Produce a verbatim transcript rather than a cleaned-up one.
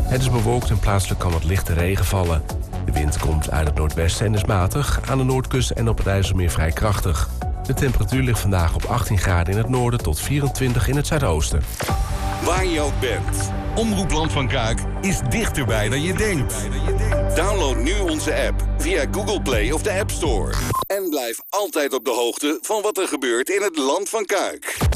Het is bewolkt en plaatselijk kan wat lichte regen vallen. De wind komt uit het noordwesten en is matig. Aan de noordkust en op het IJsselmeer vrij krachtig. De temperatuur ligt vandaag op achttien graden in het noorden tot vierentwintig in het zuidoosten. Waar je ook bent. Omroep Land van Kuik is dichterbij dan je denkt. Download nu onze app via Google Play of de App Store. En blijf altijd op de hoogte van wat er gebeurt in het Land van Kuik.